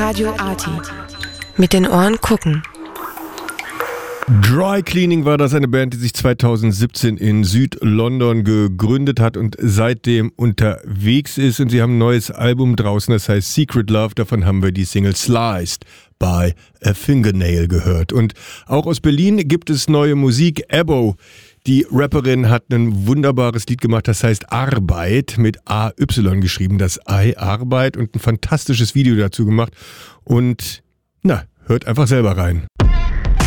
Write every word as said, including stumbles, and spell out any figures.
Radio Arty. Mit den Ohren gucken. Dry Cleaning war das, eine Band, die sich zweitausendsiebzehn in Süd-London gegründet hat und seitdem unterwegs ist. Und sie haben ein neues Album draußen, das heißt Secret Love. Davon haben wir die Single Sliced by a Fingernail gehört. Und auch aus Berlin gibt es neue Musik. Ebo, die Rapperin, hat ein wunderbares Lied gemacht, das heißt Arbeit, mit A Y geschrieben, das I, Arbeit, und ein fantastisches Video dazu gemacht. Und na, hört einfach selber rein.